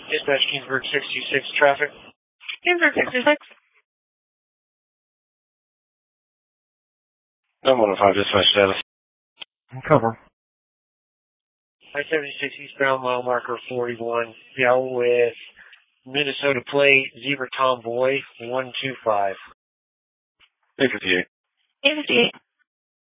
Dispatch Kingsburg 626 traffic. Kingsburg 626. 915 dispatch status. Cover. I-76 eastbound, mile marker 41, dealt with Minnesota plate, Zebra Tomboy 125. 858. 858.